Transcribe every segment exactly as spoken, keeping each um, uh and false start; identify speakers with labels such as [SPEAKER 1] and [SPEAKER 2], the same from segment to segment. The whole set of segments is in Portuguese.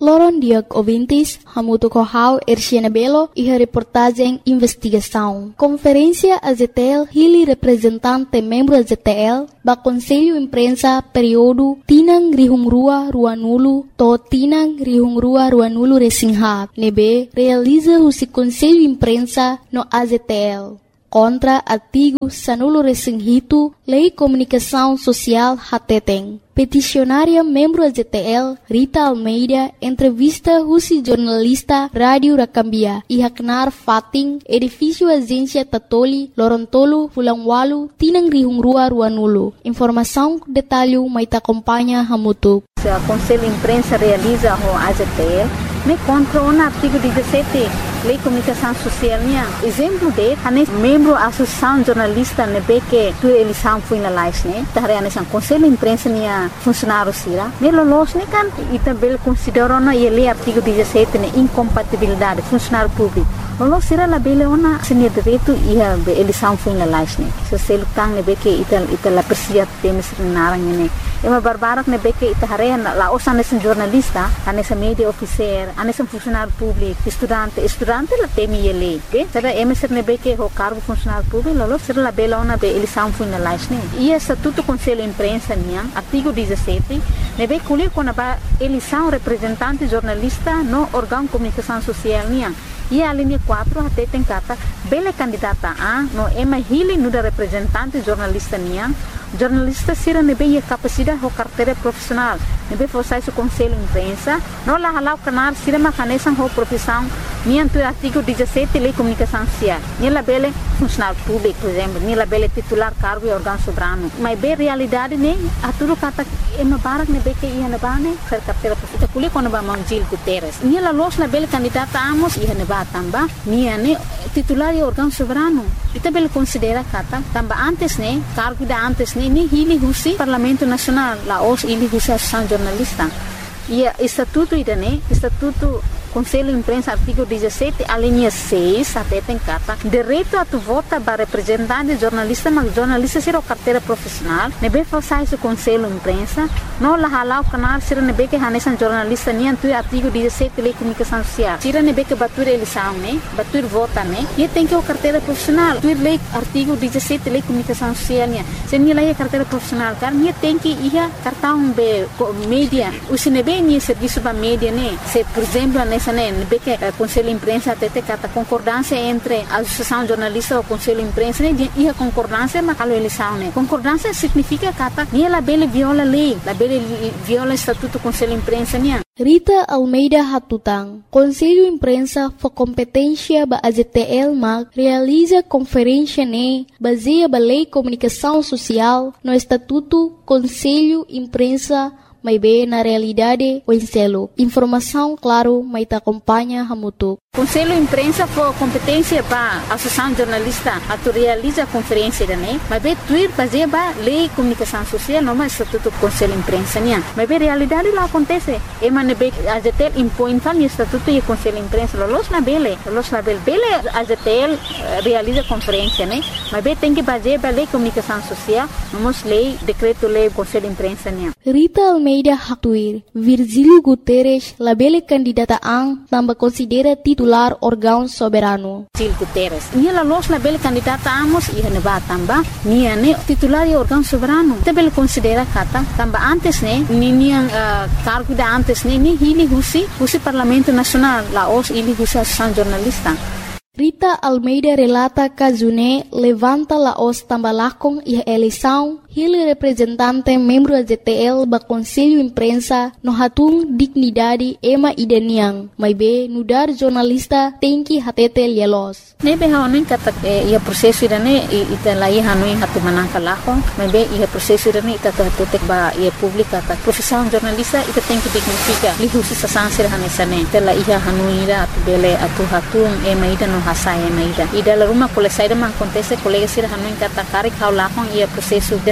[SPEAKER 1] Loron Diag Ouvintes, Hamuto Kohau, Erciana Belo e a reportagem Investigação. Conferência A Z T L, Hili representante membro A Z T L, ba Conselho Imprensa período Tinang Rihungrua Ruanulu, to Tinang Rihungrua Ruanulu Resingha, nebe realiza o Conselho Imprensa no A Z T L. Contra artigo Sanulo Resinghito, Lei Comunicação Social Hateteng. Peticionária membro A Z T L, Rita Almeida, entrevista Husi jornalista Rádio Rakambia, Ihaknar Fating, edifício Agência Tatoli, Lorontolo, Fulangwalu, Tinang Rihungrua Ruanulu. Informação, detalhe, mais acompanha Hamutuk.
[SPEAKER 2] O Conselho Imprensa realiza o A Z T L, me contra o artigo dezessete, Lei Comunicação Social, minha exemplo de, hanes membro da Associação Jornalista, ne que tu eleição foi na live, né? Tahare hanes o Conselho Imprensa minha funcionário sira, me lolos ne kan, e também considerou na lei artigo dezessete ne incompatibilidade funcionário público. Lolos sira la bele ona senia direito e a eleição foi na live, né? Se você lutang ne que ital ital la persia temes narang ne. É uma barbarak ne que itahare la osa hanes jornalista, hanes media officer, hanes funcionário público, estudante, estudante la temi ele, que será emeser ne que o cargo funcionário público, lolos sira la bele ona be eleição foi na live, né? E estatuto Conselho Imprensa niang artigo dezessete, ne be colher quando a eleição representante jornalista no órgão de comunicação social niang. E a linha quatro até tem cata bele candidata a no ema hili no da representante jornalista niang jornalista sira nebe a capacidade ou carteira profissional nebe forçar o Conselho Imprensa no la halau canar sira macanesan ou profissão niang tu artigo dezessete Lei Comunicação Social ni la bele funcionário público por exemplo ni la bele titular cargo e órgão soberano mas be realidade ne a tudo cata ema barak nebe que ia na bane ser carteira profissional kuli quando ba Mangil Guterres ni la los la bele candidata amos ia na tamba nia ne titular e órgão soberano ita bel considera kata tamba antes ne cargo da antes ne ni hili husi Parlamento Nacional la os hili husi Associação Jornalista e estatuto ida ne estatuto Conselho Imprensa artigo dezessete a linha seis até tem carta direito a tu vota para representante jornalista mas jornalista ser o carteira profissional nebe forçar o Conselho Imprensa no la halau canal ser nebe que hanesan jornalista ni antu artigo dezessete Lei Comunicação Social ser nebe que batur eleição né batur vota né e tem que o carteira profissional tu lei artigo dezessete Lei Comunicação Social né se ni lei carteira profissional car ni tem que ia cartão be mídia o se nebe ni serviço ba mídia né se por exemplo nessa né que o Conselho Imprensa até tem a concordância entre a Associação Jornalista e o Conselho Imprensa né e a concordância mas a eleição né concordância significa que ni ela bele viola lei la bele viola estatuto Conselho Imprensa né.
[SPEAKER 1] Rita Almeida Hatutang, Conselho Imprensa for competência ba A Z T L mag realiza conferência ne baseia ba Lei Comunicação Social no Estatuto Conselho Imprensa mas bem na realidade o enselo. Informação, claro, mas te acompanha Hamutuk.
[SPEAKER 2] Conselho Imprensa for competência para a Associação Jornalista a tu realiza a conferência da né mas bem tuir fazer ba Lei Comunicação Social não mais Estatuto Conselho Imprensa né mas bem realidade lá acontece e mas bem A Z T L impõe fal Estatuto e Conselho Imprensa los na bele los na bele bele A Z T L realiza conferência né mas bem tem que fazer ba Lei Comunicação Social não lei decreto lei Conselho Imprensa né.
[SPEAKER 1] Rita Almeida Haktuir, Virgílio Guterres, la bele candidata ang tambah considera titular órgão soberano.
[SPEAKER 2] Virgílio Guterres, nia la los la bele candidata amos ia ne ba tamba, nia ne titular e órgão soberano. Te bele considera kata tamba antes ne, ni nia uh, cargo da antes ne, ni hili husi, husi Parlamento Nacional, la os hili husi Associação Jornalista.
[SPEAKER 1] Rita Almeida relata que June levanta la os tambalakong e a eleição, ele representante membro da Z T L ba Conselho Imprensa no hatung dignidade ema ideniang, mas be nudar jornalista tem que hatete lielos.
[SPEAKER 2] Nebe haonin kata ia prosesso irane ita lai hanui hatu manangka lako, mas be ia prosesso irane ita hatutek ba ia publika ta profissão jornalista ita tem que dignifica lihusi sasansir hanesane tela ia hanui ira atu bele atu hatung ema ida no hasai ema ida ida la rumah kole saida man kontese kolega sir hanui kata karik haulakong ia prosesso den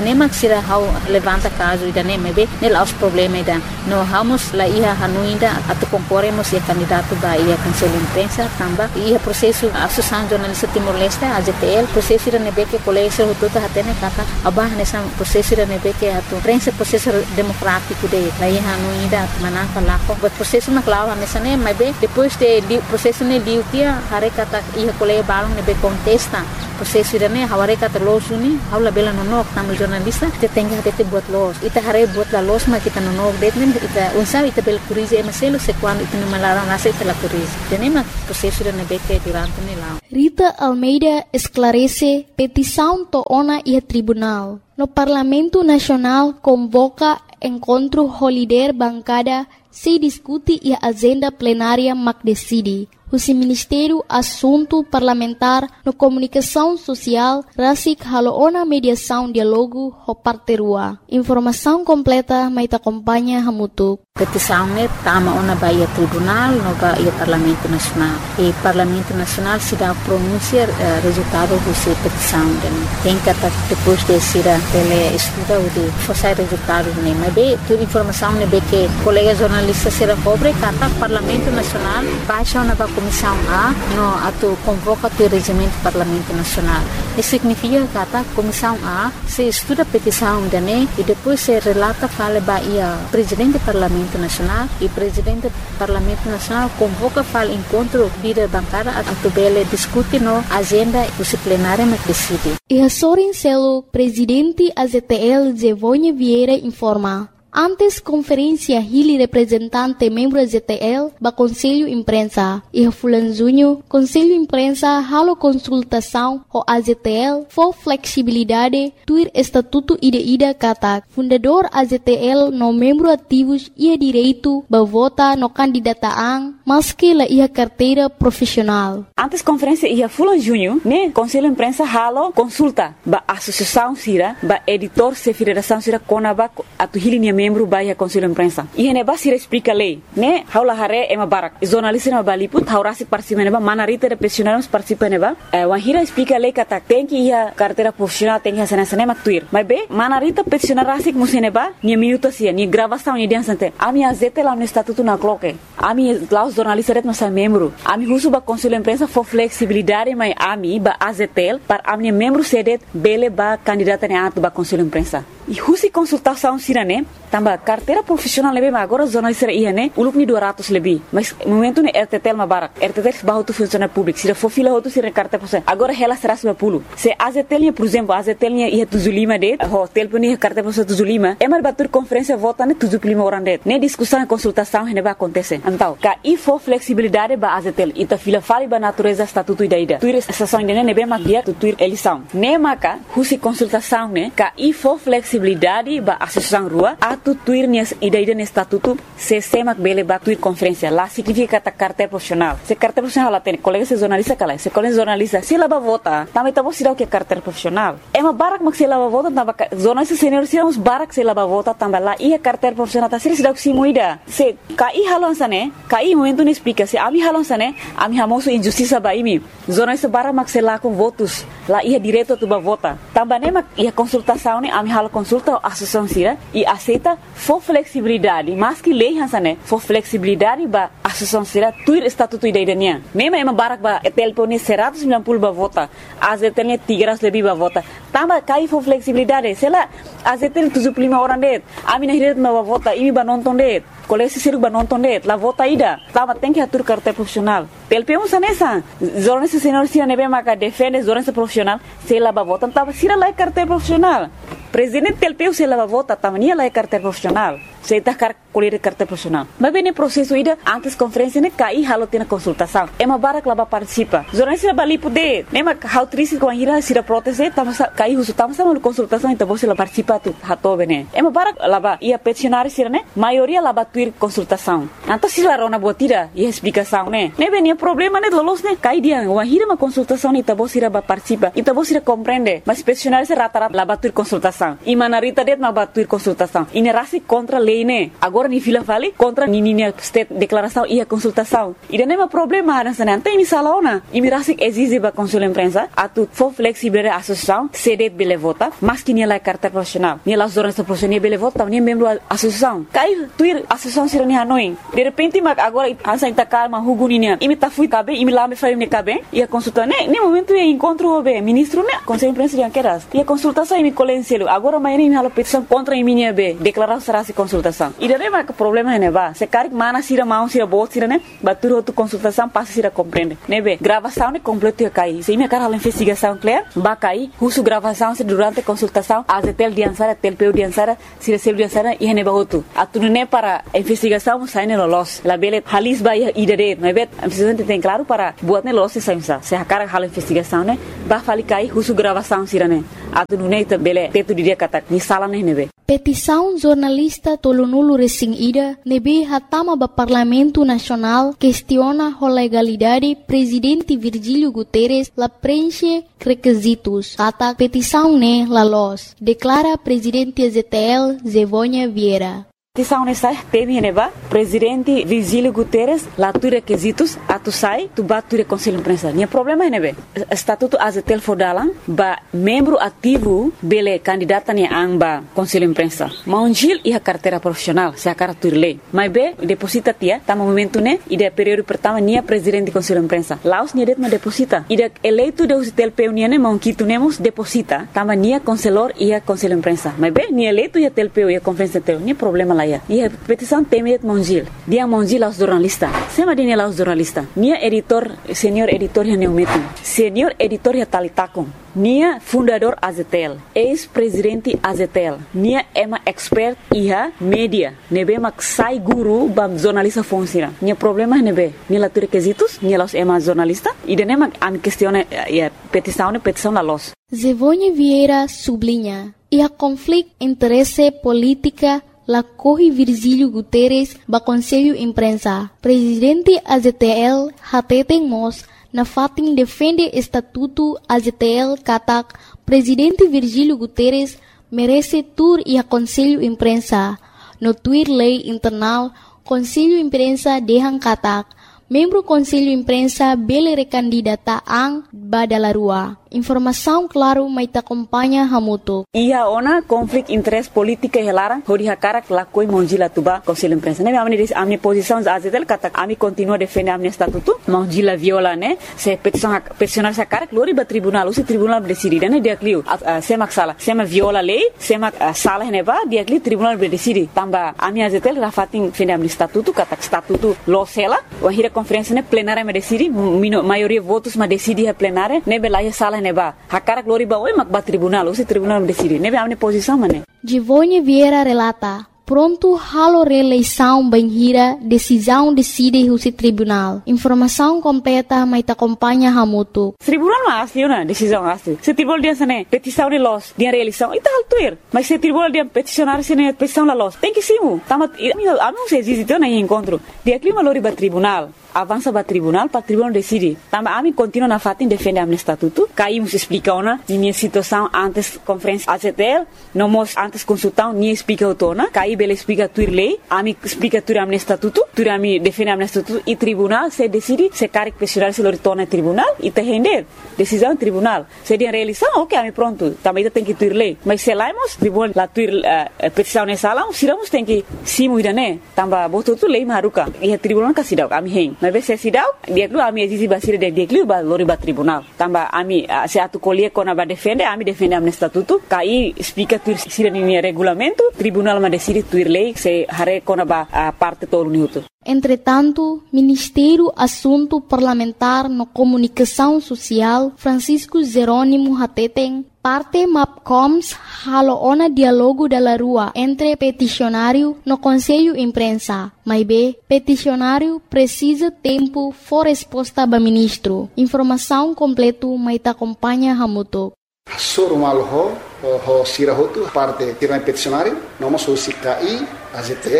[SPEAKER 2] nem que será how levanta caso ida nem mebe nel aos problema ida no vamos lá ia hanuinda atu concorremos e candidato ba ia conselho imprensa tamba ia processo associação jornalista Timor-Leste a J T L processo ida nebe que colégio tudo hatene kata abah nessa processo ida nebe que atu prensa processo democrático de lá ia hanuinda manaka lá o processo na clava nessa nem mebe depois de processo ne liu tia hare kata ia colégio balong nebe contesta processo ida ne haware kata losuni haula bela nonok tamu jornalista te tenga te buat los ita hare buat la los ma kita nonok detmen ita unsa ita bel curize emaselo se quando ita no malaram nasa ita la curize tenema processo ida nebe que durante ne lá
[SPEAKER 1] Rita Almeida esclarece petição to ona e tribunal. No Parlamento Nacional convoca encontro holiday bancada se discute e a agenda plenária mac decide. O Ministério Assunto Parlamentar no Comunicação Social rasik haloona mediação diálogo ho parterua. Informação completa mai ta acompanha hamutuk.
[SPEAKER 2] Petição ne tama ona baia tribunal no baia Parlamento Nacional. E Parlamento Nacional se dá pronunciar uh, resultado dessa petição. Tem que depois de ser ele estuda o de fazer resultado ne. Mas bem, toda informação ne be que colega jornalista será pobre kata Parlamento Nacional baixa ona ba Comissão A no ato convoca o regimento do Parlamento Nacional. Isso significa que a Comissão A se estuda a petição de né e depois se relata fala baia presidente do Parlamento Nacional e presidente do Parlamento Nacional convoca fala encontro líder bancária a tubele discute no agenda disciplinária na decide.
[SPEAKER 1] E a Sorin Celo, presidente A Z T L Zevonha Vieira informa. Antes conferência Hili representante membro da Z T L ba Conselho Imprensa e a Fulanzunho Conselho Imprensa halo consultação ho A Z T L for flexibilidade tuir estatuto ida ida kata fundador A Z T L no membro ativos ia direito ba vota no candidataan maski la ia carteira profissional.
[SPEAKER 3] Antes conferência ia Fulanzunho né Conselho Imprensa halo consulta ba associação sira ba editor se federação sira konaba atu Hili membro baia Conselho Imprensa. E ne ba sira explica lei, né? Haula hare ema barak. Jornalista na baliput haurasi participa neba manarita de profissionais participa neba. Wan hira explica lei kata tem que ia carteira profissional tem que ia sana sana tuir. Mas be manarita profissional rasik museneba ni minuto sia ni gravação ni diansante. Ami azete lá no estatuto na cloque. Ami lá os jornalistas no sa membro. Ami husu ba Conselho Imprensa for flexibilidade mai ami ba A Z T L para ami membro sedet bele ba candidata ne ato ba Conselho Imprensa. E husi consultação sira né? Tamba carteira profissional lebih agora jornalista ia né? Uluk ni dua ratus lebih. Mas momento ne R T T L ma barak. R T T L bahu tu funcionário público. Sira for fila hotu sira carteira profissional. Agora ela será sembilan puluh. Se A Z T L por exemplo, A Z T L ia tujuh puluh lima det. Ho telefon ia carteira profissional tujuh puluh lima. Emar batur conferência vota ne tujuh puluh lima orang det. Ne discussão e consultação ne ba acontece. Então, ka i for flexibilidade ba A Z T L. Ita fila fali ba natureza estatuto ida ida. Tuir estação ne ne be magia tu tuir eleição. Ne maka husi consultação ne ka i for flexibilidade ba associação rua atu tuir nias ida ida ne estatuto se semak bele ba tuir conferência lá significa kata carteira profissional se carteira profissional lá tem colega se jornalista kala se colega jornalista se lá ba vota também tá você dá o que carteira profissional é uma barak mak se lá ba vota tamba jornalista senior se uns barak se lá ba vota tamba lá ia carteira profissional tá se dá o que muida se kai halon sane kai momento ne explica se ami halon sane ami hamoso injustiça ba imi jornalista barak mak se lá com votos lá ia direto tu ba vota tamba ne mak ia consultação ne ami halo consulta associação sira e aceita for flexibilidade mas que lei hansane for flexibilidade ba associação sira tuir estatuto ida idania mema ema barak ba telpone seratus sembilan puluh ba vota A Z T L tiga ratus lebih ba vota tamba kai for flexibilidade sela A Z T L tujuh puluh lima orang det ami nahiret ba vota imi ba nonton det kolesi siru ba nonton det la vota ida tamba tem que atur carteira profissional telpemos sanesa jornalista senior sira nebe maka defende jornalista profissional sela ba vota tamba sira lá carteira profissional presidente telpeu se lava vota tamania lá carteira profissional se tá car colher carteira profissional mas bem no processo ida antes conferência ne cai halo tem consultação é uma barak lá participa jornalista bali poder nem mas how triste com a ira se proteste tamo cai uso tamo sama consultação então você lá participa tu hato bene é uma barak lá ia peticionário sira né maioria lá batuir consultação. Então se lá rona botira e explicação, né? Ne venia problema né lolos né? Cai dia, uma hira uma consultação e tabo sira ba participa, e tabo sira compreende. Mas peticionário se rata la batuir consultação. E manarita det ma batuir consultação. E ne rasi contra lei né? Agora ni fila vale contra ni ni state declaração e a consultação. E não é problema nessa né? Tem misalaona. E me rasi exige ba consul imprensa, atu for flexible a associação, cede bele vota, mas que ni la carta profissional. Ni la zona profissional bele vota, ni membro associação. Cai tuir associação sira ni hanoi. De repente mag agora ansa ita calma huguninia. E me ta fui cabe, e me lá me faria ne cabe. E a consulta né? Ne momento e encontro o be ministro né? Conselho imprensa de anqueras. E a consultação e me colencielo. Agora amanhã me hala petição contra a minha be. Declarar será se consultação. E daí mas problema é né ba. Se cari mana sira mão sira bot sira né? Batur outra consultação passa sira compreende. Ne be. Gravação né completo e cai. Se me cara hala investigação clear, ba cai. Husu gravação se durante consultação. Azetel diansara, telpeu diansara, sira sel diansara e ne ba outro. Atunu né para investigação sai ne lolos. La bele halis ba e dere. Ne be. A investigação tem claro para buat ne lolos sai sa. Se a cara hala investigação né? Ba fali cai husu gravação sira né? Atunu né bele teto dia kata ni sala ne ne be.
[SPEAKER 1] Petição jornalista Tolonulu Resing Ida nebe hatama ba Parlamento Nacional questiona a legalidade presidente Virgílio Guterres la preenche requisitos. Ata petição ne la los. Declara presidente Z T L Zevônia Vieira.
[SPEAKER 3] Petição nessa teme neba presidente Virgílio Guterres lá tu requisitos atu sai tu batu conselho imprensa. Nia problema é nebe estatuto azetel fodalan ba membro ativo bele candidata ni amba conselho imprensa. Maunjil e a carteira profissional se a carta lei. Mas be deposita tia tama momento né e de período pertama nia presidente conselho imprensa. Laos nia det ma deposita. E de eleito de azetel peunia ne maunquito nemos deposita tama nia conselor e a conselho imprensa. Mas be nia eleito e a telpeu e a conferência teu nia problema lá. E a petição temet Monjil. Dia Monjil aos jornalistas. Sema dia aos jornalistas. Nia editor, senior editor ya neumetin. Senior editor ya talitakon. Nia fundador Azetel. Ex-presidente Azetel. Nia ema expert iha media. Nebe mak sai guru bam jornalista funciona. Nia problema nebe. Nia la requisitos. Nia los ema jornalista. E dene mak am questione ya petição ne petição la los.
[SPEAKER 1] Zevônia Vieira sublinha. E a conflito interesse política la corre Virgílio Guterres ba Conselho Imprensa. Presidente A Z T L hateten mos na fatin defende estatuto A Z T L katak Presidente Virgílio Guterres merece tur e a Conselho Imprensa. No tuir lei internal Conselho Imprensa dehan katak membro Conselho Imprensa bele recandidata ang badalarua. Informação claro mai ta acompanha hamuto.
[SPEAKER 3] Ia ona conflito interesse política helara hori hakara la koi monjila tuba Conselho Imprensa. Ne amni amni posição azetel kata ami continua defender amni estatuto monjila viola ne se petição peticionar sa cara glori ba tribunal usi tribunal decide ne dia clio sema sala sema viola lei sema sala ne ba dia clio tribunal decide tamba ami azetel rafatin defender amni estatuto kata estatuto losela o hira conferência ne plenária me decide maioria votos ma decide a plenária ne belaia sala neba hakara glori ba oi mak ba tribunal usi tribunal decide nebe amne posição mane.
[SPEAKER 1] Zevônia Vieira relata pronto halo reeleição banhira decisão decide o tribunal. Informação completa mai ta acompanha hamuto.
[SPEAKER 3] Tribunal ma asli na decisão asli. Se tribunal dia sane petição de los dia reeleição ita altuir. Mas se tribunal dia peticionar sene petição la los. Tem que simu. Tamat anu se existe na encontro. Dia clima lori ba tribunal. Avança para tribunal, para tribunal decide. Também a mim continua na fatin defender a estatuto. Caímos explica ona minha situação antes conferência A Z T L, não mos antes consultão nem explica o tona. Caí bela explica tuir lei, a mim explica tuir a estatuto, tuir a mim defende a estatuto e tribunal se decide se quer questionar se lo torna tribunal e te render decisão tribunal. Se dia realização, ok, a mim pronto. Também tem que tuir lei. Mas se laimos tribunal la tuir uh, petição nessa sala, siramos tem que simu ida né. Também botou tu lei maruca e a tribunal casidau a mim hen. Mas se sidau dia klu ami exisi basira de dia klu ba lori ba tribunal tamba ami se atu colher kona ba defende ami defende am estatuto kai explica tu sira ni regulamento tribunal ma decide tuir lei se hare kona ba parte todo minuto.
[SPEAKER 1] Entretanto, Ministério Assunto Parlamentar no Comunicação Social Francisco Jerônimo Hateten parte MAPCOMS haloona diálogo da rua entre peticionário no Conselho Imprensa. Mas B, peticionário precisa tempo for resposta ba ministro. Informação completo mai ta acompanha hamuto.
[SPEAKER 4] Soro malho ho sirahotu parte tirna peticionário, noma so sikai A Z T L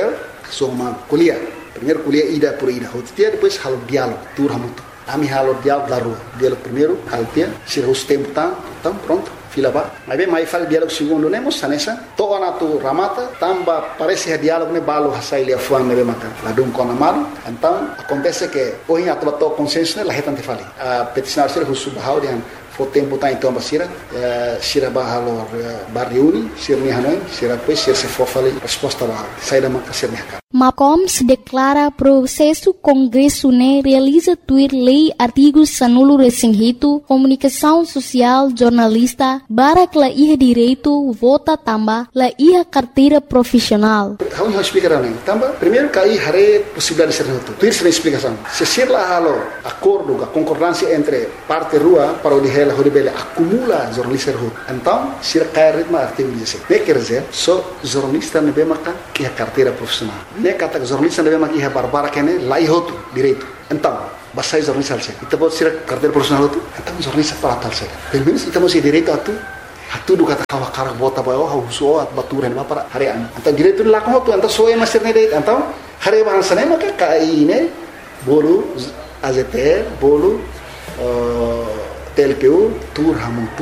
[SPEAKER 4] Soma kuliah. Primeiro kuliah ida por ida. Hotia depois halo diálogo, tur hamuto. Ami halo diálogo da rua. Diálogo primeiro, haltia, se os tempo tá, então pronto. Fila ba. Mas bem, mais fala diálogo segundo nemos, sanessa. Toda na tu ramata, tamba parece que diálogo ne balo hasai lia fuan nebe maka. La dum com amado. Então acontece que hoje a tua consciência la retante fali. A peticionar ser husu bahau dia o tempo tá então basira, sira bahalo barriuni, sira ni hanoi, sira depois sira se for fali resposta lá. Sai da maka sira mercado.
[SPEAKER 1] Macoms declara processo Congresso né realiza tuir lei artigos sanulo resinghito, comunicação social, jornalista, barak la iha direito, vota tamba, la iha carteira profissional.
[SPEAKER 4] How you explicar não? Tamba, primeiro cai hare possibilidade de ser noto. Tuir sem explicação. Se ser lá halo acordo, a concordância entre parte rua para o de ela horibele acumula jornalista rua. Então, se cai ritmo artigo dezessete. Ne quer dizer, só jornalista nebe maka iha carteira profissional. Ne kata jornalista nebe maka iha barbara kene lai hotu direito. Então, basai jornalista alse. Ita bot sira carteira profissional tu. Então jornalista para tal se. Pelo menos ita mo si direito atu. Hatu do kata kawa karak bota ba oh huso at baturan ba para harian. Então direito la ko tu então so e master ne direito. Então hare ban sane maka kai ne bolu A Z T, bolu T L P U tur hamu